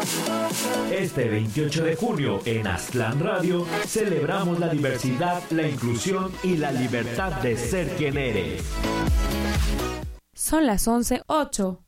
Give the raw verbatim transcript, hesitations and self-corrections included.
Este veintiocho de junio en Aztlán Radio celebramos la diversidad, la inclusión y la libertad de ser quien eres. Son las once ocho.